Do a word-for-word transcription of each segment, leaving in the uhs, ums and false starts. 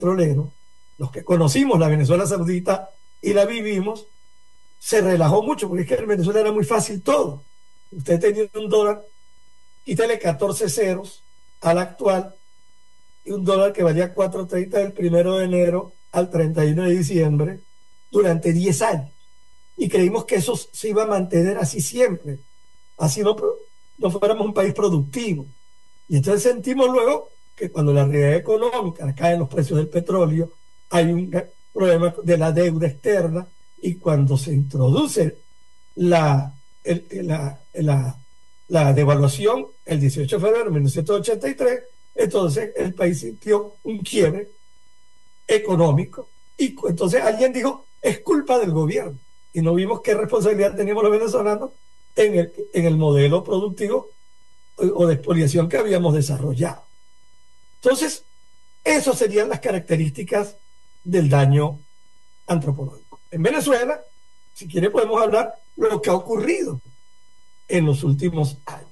petrolero, los que conocimos la Venezuela Saudita y la vivimos, se relajó mucho, porque es que en Venezuela era muy fácil todo. Usted tenía un dólar, quítale catorce ceros al actual, y un dólar que valía cuatro treinta del primero de enero al treinta y uno de diciembre, durante diez años. Y creímos que eso se iba a mantener así siempre. Así no, no fuéramos un país productivo. Y entonces sentimos luego que cuando la realidad económica caen los precios del petróleo, hay un problema de la deuda externa, y cuando se introduce la, el, la, la, la devaluación el dieciocho de febrero de mil novecientos ochenta y tres, entonces el país sintió un quiebre económico, y entonces alguien dijo, es culpa del gobierno, y no vimos qué responsabilidad teníamos los venezolanos en el, en el modelo productivo o de expoliación que habíamos desarrollado. Entonces, esas serían las características del daño antropológico. En Venezuela, si quiere, podemos hablar de lo que ha ocurrido en los últimos años.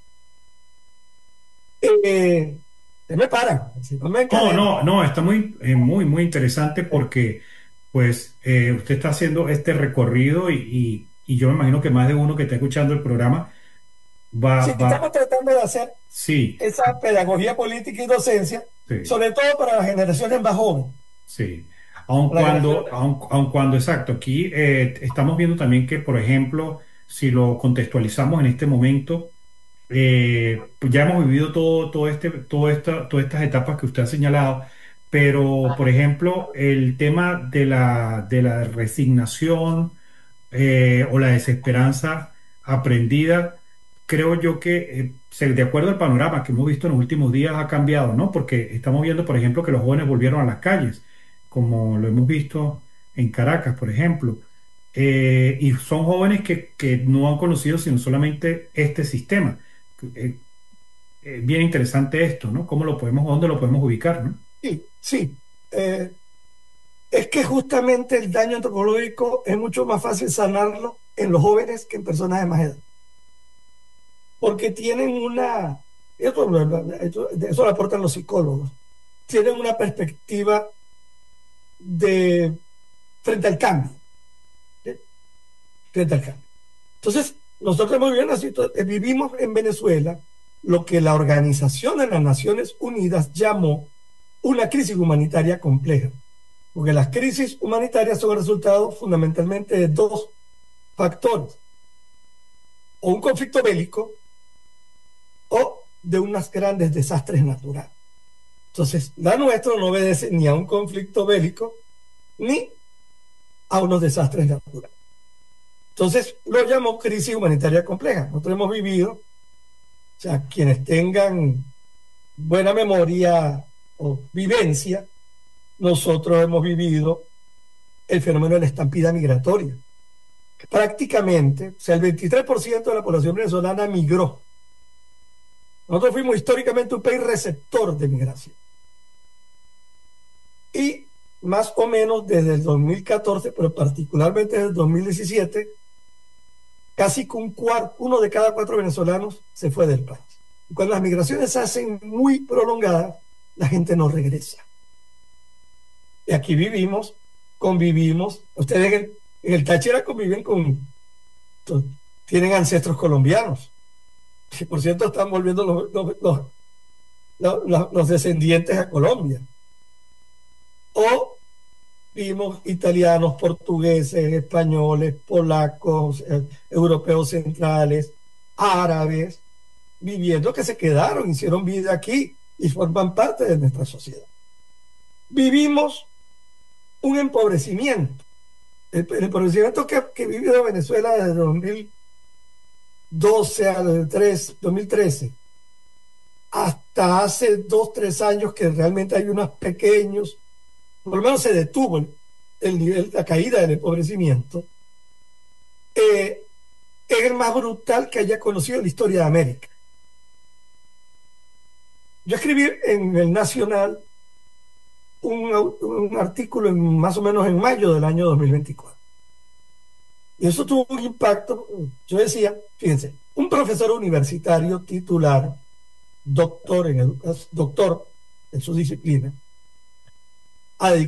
Eh, se me paran, si no me No, encadeno. no, no, está muy, eh, muy, muy interesante porque, pues, eh, usted está haciendo este recorrido y, y, y yo me imagino que más de uno que está escuchando el programa va, Si estamos va, tratando de hacer sí, esa pedagogía política y docencia, sí. sobre todo para las generaciones más jóvenes, Sí, aun la generación cuando, aun, aun cuando, exacto, aquí eh, estamos viendo también que, por ejemplo, si lo contextualizamos en este momento, eh, pues ya hemos vivido todo, todo este, todo esta, todas estas etapas que usted ha señalado, pero, por ejemplo, el tema de la, de la resignación eh, o la desesperanza aprendida, creo yo que, eh, se- de acuerdo al panorama que hemos visto en los últimos días, ha cambiado, ¿no? Porque estamos viendo, por ejemplo, que los jóvenes volvieron a las calles, como lo hemos visto en Caracas, por ejemplo. Eh, y son jóvenes que, que no han conocido sino solamente este sistema. Eh, eh, bien interesante esto, ¿no? ¿Cómo lo podemos, dónde lo podemos ubicar, ¿no? sí, sí. Eh, es que justamente el daño antropológico es mucho más fácil sanarlo en los jóvenes que en personas de más edad, porque tienen una, esto, esto- eso lo aportan los psicólogos, tienen una perspectiva de frente al cambio, ¿sí? Frente al cambio. Entonces, nosotros hemos vivido una situa- eh, vivimos en Venezuela lo que la Organización de las Naciones Unidas llamó una crisis humanitaria compleja, porque las crisis humanitarias son el resultado fundamentalmente de dos factores: o un conflicto bélico o de unos grandes desastres naturales. Entonces, la nuestra no obedece ni a un conflicto bélico ni a unos desastres naturales. Entonces, lo llamó crisis humanitaria compleja. Nosotros hemos vivido, o sea, quienes tengan buena memoria o vivencia, nosotros hemos vivido el fenómeno de la estampida migratoria, que prácticamente, o sea, el veintitrés por ciento de la población venezolana migró. Nosotros fuimos históricamente un país receptor de migración. Y más o menos desde el dos mil catorce, pero particularmente desde el dos mil diecisiete, casi que un cuarto, uno de cada cuatro venezolanos se fue del país. Y cuando las migraciones se hacen muy prolongadas, la gente no regresa. Y aquí vivimos, convivimos. Ustedes en el, en el Táchira conviven con, tienen ancestros colombianos, que por cierto están volviendo los, los, los, los, los descendientes a Colombia. O vimos italianos, portugueses, españoles, polacos, eh, europeos centrales, árabes, viviendo, que se quedaron, hicieron vida aquí y forman parte de nuestra sociedad. Vivimos un empobrecimiento. El, el empobrecimiento que, que vivió Venezuela desde dos mil doce al dos mil trece, hasta hace dos, tres años, que realmente hay unos pequeños, por lo menos se detuvo el, el nivel, la caída del empobrecimiento, eh, es el más brutal que haya conocido en la historia de América. Yo escribí en el Nacional un, un artículo en, más o menos en mayo del año dos mil veinticuatro. Y eso tuvo un impacto. Yo decía, fíjense, un profesor universitario titular, doctor en, educación, doctor en su disciplina, a